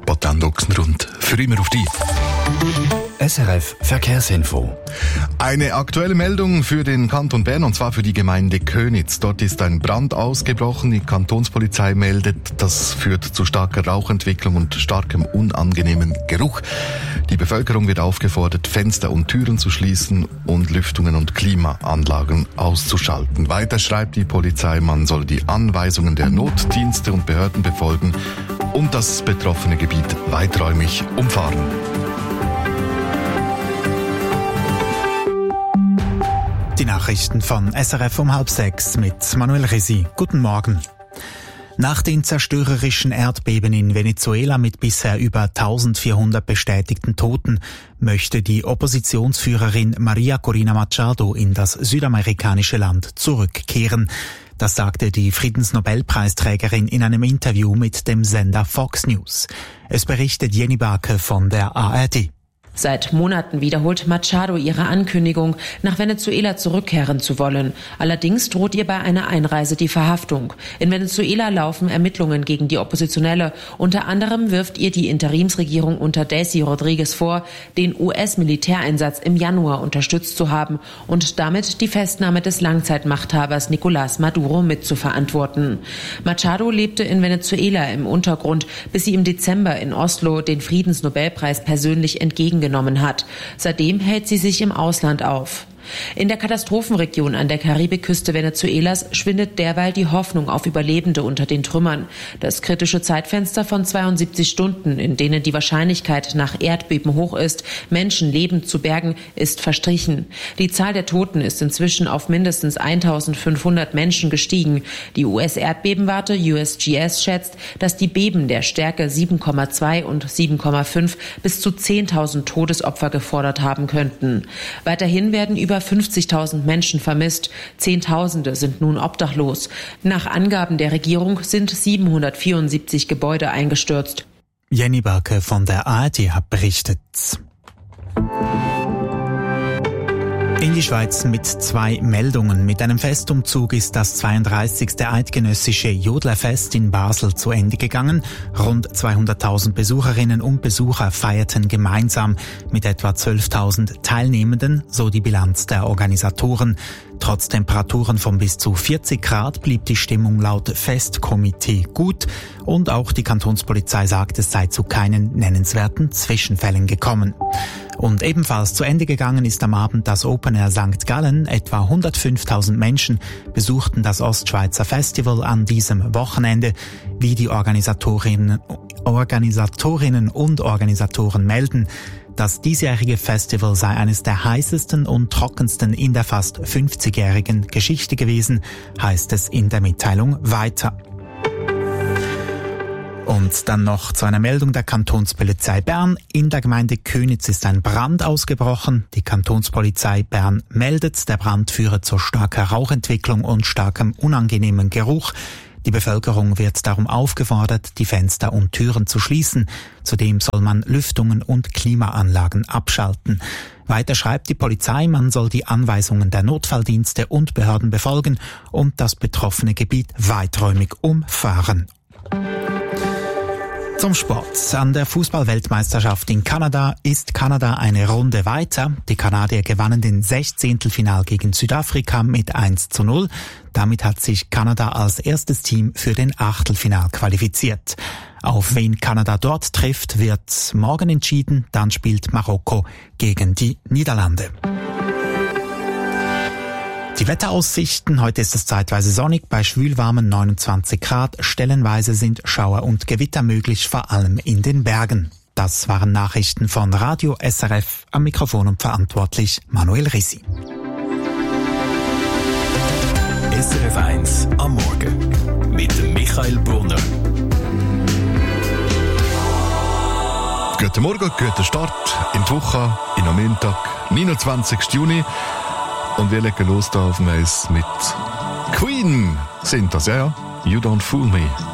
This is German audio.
Botan Ochsenrund. Für immer auf dich. SRF Verkehrsinfo. Eine aktuelle Meldung für den Kanton Bern, und zwar für die Gemeinde Köniz. Dort ist ein Brand ausgebrochen. Die Kantonspolizei meldet, das führt zu starker Rauchentwicklung und starkem unangenehmen Geruch. Die Bevölkerung wird aufgefordert, Fenster und Türen zu schließen und Lüftungen und Klimaanlagen auszuschalten. Weiter schreibt die Polizei, man soll die Anweisungen der Notdienste und Behörden befolgen und das betroffene Gebiet weiträumig umfahren. Die Nachrichten von SRF um 5:30 mit Manuel Resi. Guten Morgen. Nach den zerstörerischen Erdbeben in Venezuela mit bisher über 1400 bestätigten Toten möchte die Oppositionsführerin Maria Corina Machado in das südamerikanische Land zurückkehren. Das sagte die Friedensnobelpreisträgerin in einem Interview mit dem Sender Fox News. Es berichtet Jenny Barke von der ARD. Seit Monaten wiederholt Machado ihre Ankündigung, nach Venezuela zurückkehren zu wollen. Allerdings droht ihr bei einer Einreise die Verhaftung. In Venezuela laufen Ermittlungen gegen die Oppositionelle. Unter anderem wirft ihr die Interimsregierung unter Delcy Rodriguez vor, den US-Militäreinsatz im Januar unterstützt zu haben und damit die Festnahme des Langzeitmachthabers Nicolás Maduro mitzuverantworten. Machado lebte in Venezuela im Untergrund, bis sie im Dezember in Oslo den Friedensnobelpreis persönlich entgegengenommen hat. Seitdem hält sie sich im Ausland auf. In der Katastrophenregion an der Karibikküste Venezuelas schwindet derweil die Hoffnung auf Überlebende unter den Trümmern. Das kritische Zeitfenster von 72 Stunden, in denen die Wahrscheinlichkeit nach Erdbeben hoch ist, Menschen lebend zu bergen, ist verstrichen. Die Zahl der Toten ist inzwischen auf mindestens 1500 Menschen gestiegen. Die US-Erdbebenwarte USGS schätzt, dass die Beben der Stärke 7,2 und 7,5 bis zu 10.000 Todesopfer gefordert haben könnten. Weiterhin werden über 50.000 Menschen vermisst. Zehntausende sind nun obdachlos. Nach Angaben der Regierung sind 774 Gebäude eingestürzt. Jenny Barke von der ARD hat berichtet. In die Schweiz mit 2 Meldungen. Mit einem Festumzug ist das 32. Eidgenössische Jodlerfest in Basel zu Ende gegangen. Rund 200.000 Besucherinnen und Besucher feierten gemeinsam mit etwa 12.000 Teilnehmenden, so die Bilanz der Organisatoren. Trotz Temperaturen von bis zu 40 Grad blieb die Stimmung laut Festkomitee gut und auch die Kantonspolizei sagt, es sei zu keinen nennenswerten Zwischenfällen gekommen. Und ebenfalls zu Ende gegangen ist am Abend das Open Air St. Gallen. Etwa 105.000 Menschen besuchten das Ostschweizer Festival an diesem Wochenende. Wie die Organisatorinnen und Organisatoren melden, das diesjährige Festival sei eines der heißesten und trockensten in der fast 50-jährigen Geschichte gewesen, heißt es in der Mitteilung weiter. Und dann noch zu einer Meldung der Kantonspolizei Bern. In der Gemeinde Köniz ist ein Brand ausgebrochen. Die Kantonspolizei Bern meldet, der Brand führe zu starker Rauchentwicklung und starkem unangenehmen Geruch. Die Bevölkerung wird darum aufgefordert, die Fenster und Türen zu schließen. Zudem soll man Lüftungen und Klimaanlagen abschalten. Weiter schreibt die Polizei, man soll die Anweisungen der Notfalldienste und Behörden befolgen und das betroffene Gebiet weiträumig umfahren. Zum Sport. An der Fußball-Weltmeisterschaft in Kanada ist Kanada eine Runde weiter. Die Kanadier gewannen den 16. Final gegen Südafrika mit 1:0. Damit hat sich Kanada als erstes Team für den Achtelfinal qualifiziert. Auf wen Kanada dort trifft, wird morgen entschieden. Dann spielt Marokko gegen die Niederlande. Die Wetteraussichten. Heute ist es zeitweise sonnig, bei schwülwarmen 29 Grad. Stellenweise sind Schauer und Gewitter möglich, vor allem in den Bergen. Das waren Nachrichten von Radio SRF. Am Mikrofon und verantwortlich Manuel Risi. SRF 1 am Morgen mit Michael Brunner. Guten Morgen, guten Start in die Woche, in am Montag, 29. Juni. Und wir legen los da auf dem Eis mit Queen. Sind das, ja? You Don't Fool Me.